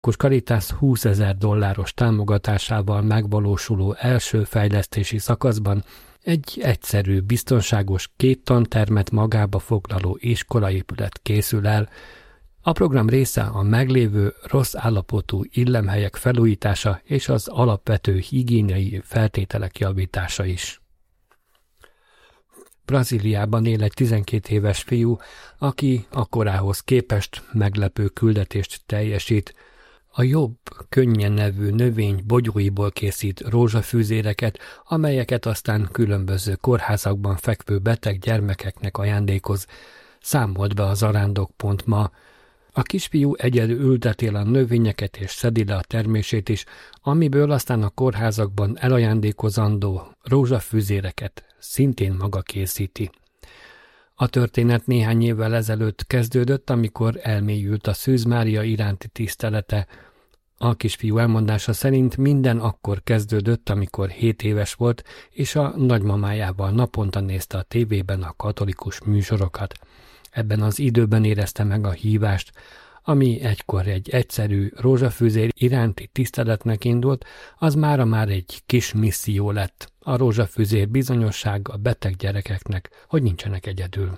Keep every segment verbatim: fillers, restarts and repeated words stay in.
Laikus Caritas húszezer dolláros támogatásával megvalósuló első fejlesztési szakaszban egy egyszerű, biztonságos két tantermet magába foglaló iskolaépület készül el. A program része a meglévő rossz állapotú illemhelyek felújítása és az alapvető higiéniai feltételek javítása is. Brazíliában él egy tizenkét éves fiú, aki a korához képest meglepő küldetést teljesít. A Jobb könnyen nevű növény bogyóiból készít rózsafűzéreket, amelyeket aztán különböző kórházakban fekvő beteg gyermekeknek ajándékoz, számolt be a zarándok pont ma. A kisfiú egyedül ültetél a növényeket és szedi le a termését is, amiből aztán a kórházakban elajándékozandó rózsafűzéreket szintén maga készíti. A történet néhány évvel ezelőtt kezdődött, amikor elmélyült a Szűz Mária iránti tisztelete. A kisfiú elmondása szerint minden akkor kezdődött, amikor hét éves volt, és a nagymamájával naponta nézte a tévében a katolikus műsorokat. Ebben az időben érezte meg a hívást, ami egykor egy egyszerű rózsafűzér iránti tiszteletnek indult, az mára már egy kis misszió lett. A rózsafűzér bizonyosság a beteg gyerekeknek, hogy nincsenek egyedül.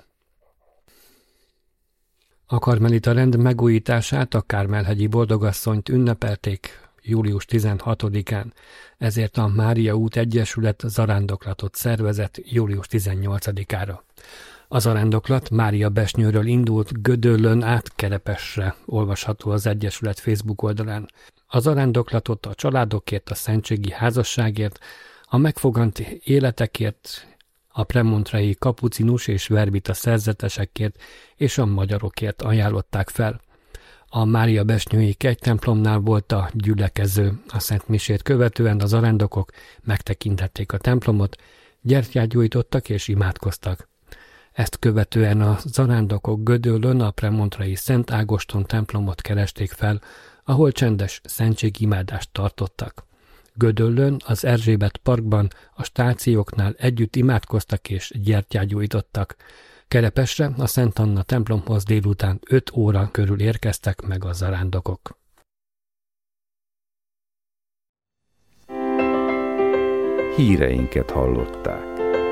A karmelita rend megújítását, a Kármel-hegyi boldogasszonyt ünnepelték július tizenhatodikán, ezért a Mária út Egyesület zarándoklatot szervezett július tizennyolcadikára. A zarándoklat Mária Besnyőről indult, Gödöllőn át Kerepesre, olvasható az Egyesület Facebook oldalán. A zarándoklatot a családokért, a szentségi házasságért, a megfogant életekért, a premontrai kapucinus és verbita szerzetesekért és a magyarokért ajánlották fel. A Mária Besnyői kegytemplomnál volt a gyülekező. A Szent Misét követően a zarándokok megtekintették a templomot, gyertyát gyújtottak és imádkoztak. Ezt követően a zarándokok Gödöllőn a premontrai Szent Ágoston templomot keresték fel, ahol csendes szentségimádást tartottak. Gödöllőn az Erzsébet parkban a stációknál együtt imádkoztak és gyertyát gyújtottak. Kerepesre a Szent Anna templomhoz délután öt óra körül érkeztek meg a zarándokok. Híreinket hallották.